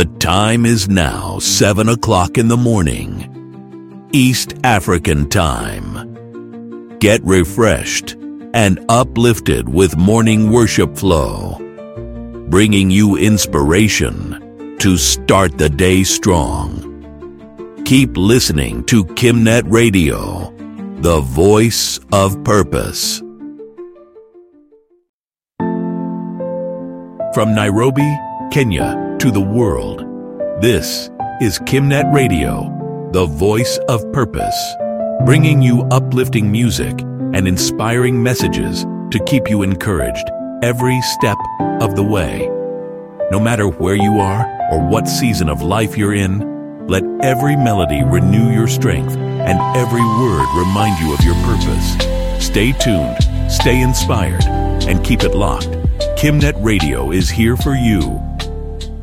The time is now 7 o'clock in the morning, East African time. Get refreshed and uplifted with morning worship flow, bringing you inspiration to start the day strong. Keep listening to KimNet Radio, the voice of purpose. From Nairobi, Kenya, to the world, this is KimNet Radio, the voice of purpose, bringing you uplifting music and inspiring messages to keep you encouraged every step of the way. No matter where you are or what season of life you're in, let every melody renew your strength and every word remind you of your purpose. Stay tuned, stay inspired, and keep it locked. KimNet Radio is here for you.